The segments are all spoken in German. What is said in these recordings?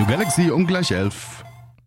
Galaxy um gleich 11.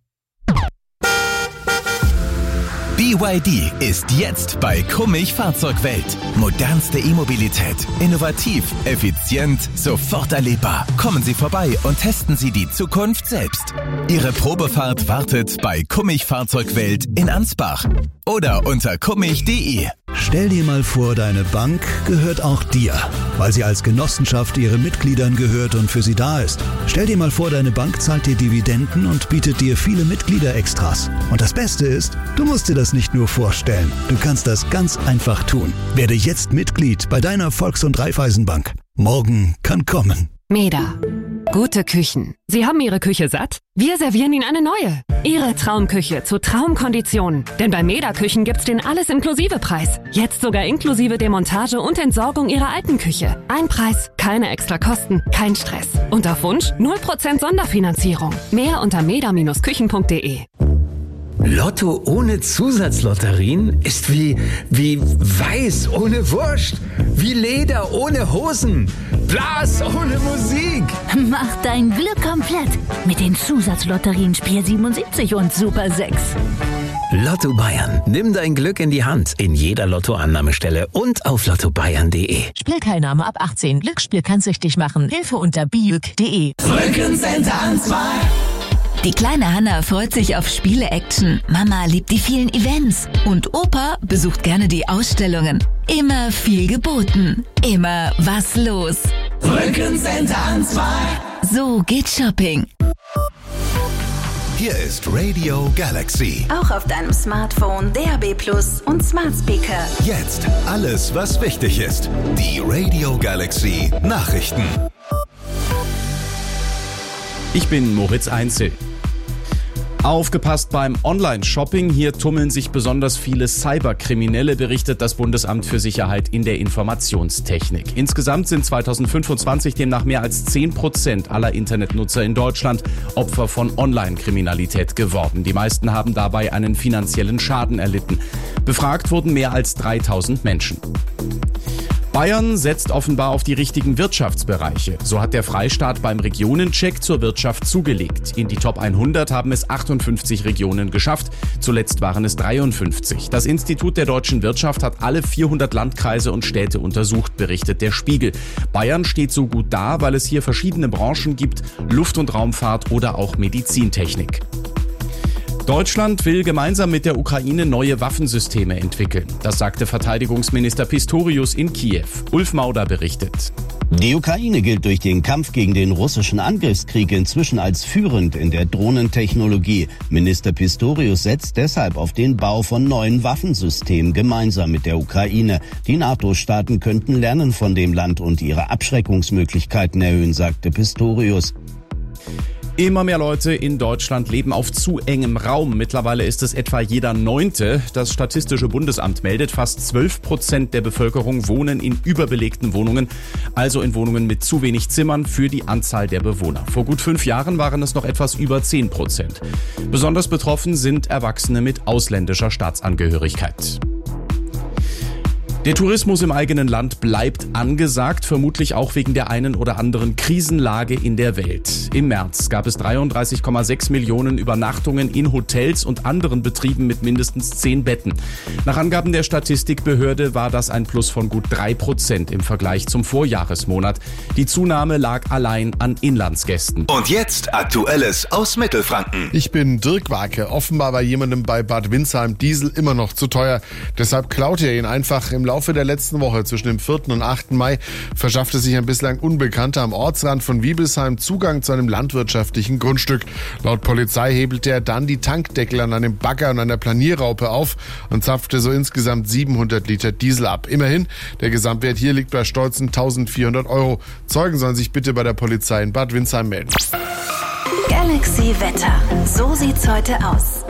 BYD ist jetzt bei Kummich Fahrzeugwelt. Modernste E-Mobilität. Innovativ, effizient, sofort erlebbar. Kommen Sie vorbei und testen Sie die Zukunft selbst. Ihre Probefahrt wartet bei Kummich Fahrzeugwelt in Ansbach oder unter kummich.de. Stell dir mal vor, deine Bank gehört auch dir, weil sie als Genossenschaft ihren Mitgliedern gehört und für sie da ist. Stell dir mal vor, deine Bank zahlt dir Dividenden und bietet dir viele Mitgliederextras. Und das Beste ist, du musst dir das nicht nur vorstellen. Du kannst das ganz einfach tun. Werde jetzt Mitglied bei deiner Volks- und Raiffeisenbank. Morgen kann kommen. Meda. Gute Küchen. Sie haben Ihre Küche satt? Wir servieren Ihnen eine neue. Ihre Traumküche zu Traumkonditionen. Denn bei Meda Küchen gibt's den Alles-Inklusive-Preis. Jetzt sogar inklusive Demontage und Entsorgung Ihrer alten Küche. Ein Preis, keine extra Kosten, kein Stress. Und auf Wunsch 0% Sonderfinanzierung. Mehr unter meda-küchen.de. Lotto ohne Zusatzlotterien ist wie Weiß ohne Wurst, wie Leder ohne Hosen, Blas ohne Musik. Mach dein Glück komplett mit den Zusatzlotterien Spiel 77 und Super 6. Lotto Bayern. Nimm dein Glück in die Hand in jeder Lottoannahmestelle und auf lottobayern.de. Spielteilnahme ab 18. Glücksspiel kann süchtig machen. Hilfe unter biuk.de. Rückencenter Ansbach. Die kleine Hanna freut sich auf Spiele-Action. Mama liebt die vielen Events. Und Opa besucht gerne die Ausstellungen. Immer viel geboten. Immer was los. Rückencenter Ansbach. So geht Shopping. Hier ist Radio Galaxy. Auch auf deinem Smartphone, DAB+ und Smart Speaker. Jetzt alles, was wichtig ist. Die Radio Galaxy Nachrichten. Ich bin Moritz Einzel. Aufgepasst beim Online-Shopping, hier tummeln sich besonders viele Cyberkriminelle, berichtet das Bundesamt für Sicherheit in der Informationstechnik. Insgesamt sind 2025 demnach mehr als 10% aller Internetnutzer in Deutschland Opfer von Online-Kriminalität geworden. Die meisten haben dabei einen finanziellen Schaden erlitten. Befragt wurden mehr als 3000 Menschen. Bayern setzt offenbar auf die richtigen Wirtschaftsbereiche. So hat der Freistaat beim Regionencheck zur Wirtschaft zugelegt. In die Top 100 haben es 58 Regionen geschafft. Zuletzt waren es 53. Das Institut der deutschen Wirtschaft hat alle 400 Landkreise und Städte untersucht, berichtet der Spiegel. Bayern steht so gut da, weil es hier verschiedene Branchen gibt, Luft- und Raumfahrt oder auch Medizintechnik. Deutschland will gemeinsam mit der Ukraine neue Waffensysteme entwickeln. Das sagte Verteidigungsminister Pistorius in Kiew. Ulf Mauder berichtet. Die Ukraine gilt durch den Kampf gegen den russischen Angriffskrieg inzwischen als führend in der Drohnentechnologie. Minister Pistorius setzt deshalb auf den Bau von neuen Waffensystemen gemeinsam mit der Ukraine. Die NATO-Staaten könnten lernen von dem Land und ihre Abschreckungsmöglichkeiten erhöhen, sagte Pistorius. Immer mehr Leute in Deutschland leben auf zu engem Raum. Mittlerweile ist es etwa jeder 9. Das Statistische Bundesamt meldet, fast 12% der Bevölkerung wohnen in überbelegten Wohnungen, also in Wohnungen mit zu wenig Zimmern für die Anzahl der Bewohner. Vor gut 5 Jahren waren es noch etwas über 10%. Besonders betroffen sind Erwachsene mit ausländischer Staatsangehörigkeit. Der Tourismus im eigenen Land bleibt angesagt, vermutlich auch wegen der einen oder anderen Krisenlage in der Welt. Im März gab es 33,6 Millionen Übernachtungen in Hotels und anderen Betrieben mit mindestens 10 Betten. Nach Angaben der Statistikbehörde war das ein Plus von gut 3% im Vergleich zum Vorjahresmonat. Die Zunahme lag allein an Inlandsgästen. Und jetzt Aktuelles aus Mittelfranken. Ich bin Dirk Wake. Offenbar war jemandem bei Bad Windsheim Diesel immer noch zu teuer. Deshalb klaute er ihn einfach. Im Laufe der letzten Woche zwischen dem 4. und 8. Mai verschaffte sich ein bislang Unbekannter am Ortsrand von Wiebelsheim Zugang zu einem landwirtschaftlichen Grundstück. Laut Polizei hebelte er dann die Tankdeckel an einem Bagger und einer Planierraupe auf und zapfte so insgesamt 700 Liter Diesel ab. Immerhin, der Gesamtwert hier liegt bei stolzen 1.400 €. Zeugen sollen sich bitte bei der Polizei in Bad Windsheim melden. Galaxy Wetter. So sieht's heute aus.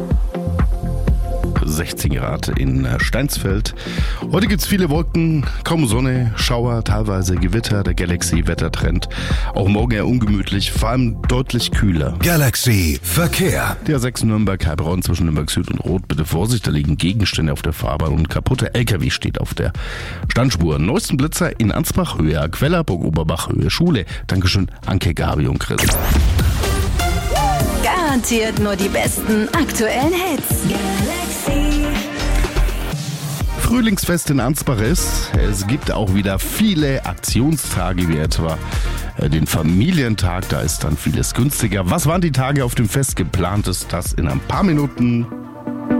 16 Grad in Steinsfeld. Heute gibt's viele Wolken, kaum Sonne, Schauer, teilweise Gewitter. Der Galaxy-Wettertrend. Auch morgen eher ungemütlich, vor allem deutlich kühler. Galaxy Verkehr. Der 6 Nürnberg-Heilbronn zwischen Nürnberg Süd und Rot. Bitte Vorsicht, da liegen Gegenstände auf der Fahrbahn und kaputte LKW steht auf der Standspur. Neuesten Blitzer in Ansbach, Höhe Aquella, Burg Oberbach, Höhe Schule. Dankeschön, Anke, Gabi und Chris. Garantiert nur die besten aktuellen Hits. Galaxy. Frühlingsfest in Ansbach ist. Es gibt auch wieder viele Aktionstage, wie etwa den Familientag. Da ist dann vieles günstiger. Was waren die Tage auf dem Fest? Geplant ist das in ein paar Minuten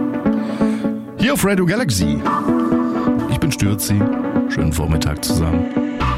hier auf Radio Galaxy. Ich bin Stürzi. Schönen Vormittag zusammen.